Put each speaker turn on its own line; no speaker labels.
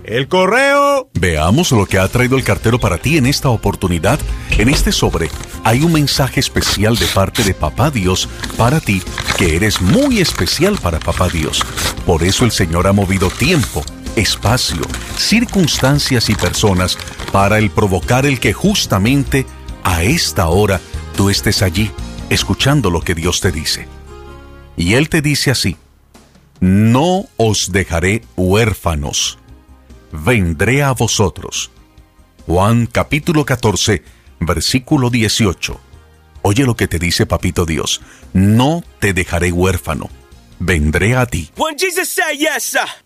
¡El correo!
Veamos lo que ha traído el cartero para ti en esta oportunidad. En este sobre hay un mensaje especial de parte de Papá Dios para ti, que eres muy especial para Papá Dios. Por eso el Señor ha movido tiempo, espacio, circunstancias y personas para el provocar el que justamente a esta hora tú estés allí, escuchando lo que Dios te dice. Y Él te dice así: no os dejaré huérfanos, vendré a vosotros. Juan capítulo 14, versículo 18. Oye lo que te dice Papito Dios: no te dejaré huérfano, vendré a ti.
When Jesus said yes,